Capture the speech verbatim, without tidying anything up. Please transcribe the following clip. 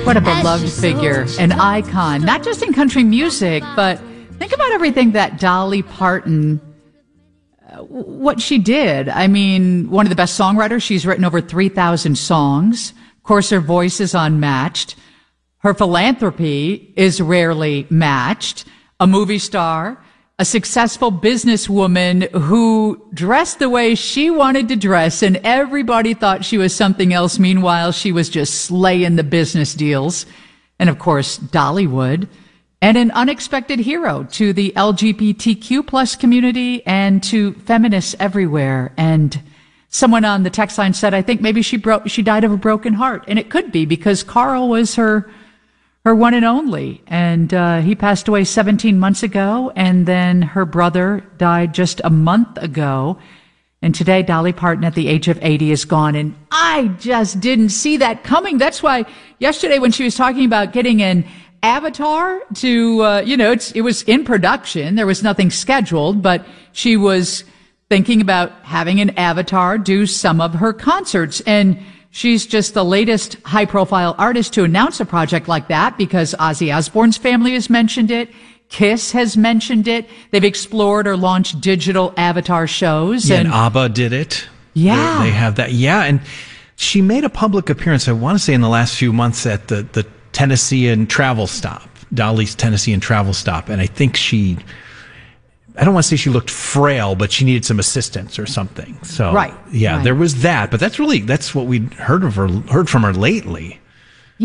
What a beloved figure, an icon, not just in country music, but think about everything that Dolly Parton, uh, what she did. I mean, one of the best songwriters. She's written over three thousand songs. Of course, her voice is unmatched. Her philanthropy is rarely matched. A movie star, a successful businesswoman who dressed the way she wanted to dress, and everybody thought she was something else. Meanwhile, she was just slaying the business deals. And of course, Dollywood. And an unexpected hero to the L G B T Q plus community and to feminists everywhere. And someone on the text line said, I think maybe she broke, she died of a broken heart. And it could be because Carl was her her one and only. And uh, he passed away seventeen months ago. And then her brother died just a month ago. And today, Dolly Parton at the age of eighty is gone. And I just didn't see that coming. That's why yesterday when she was talking about getting an Avatar to, uh, you know, it's, it was in production. There was nothing scheduled, but she was thinking about having an Avatar do some of her concerts. And she's just the latest high-profile artist to announce a project like that because Ozzy Osbourne's family has mentioned it. Kiss has mentioned it. They've explored or launched digital avatar shows. Yeah, and, and ABBA did it. Yeah. They, they have that. Yeah, and she made a public appearance, I want to say in the last few months, at the, the Tennessean travel stop, Dolly's Tennessean travel stop. And I think she... I don't want to say she looked frail, but she needed some assistance or something. So, right, yeah, right. there was that. But that's really, that's what we'd heard of her, heard from her lately.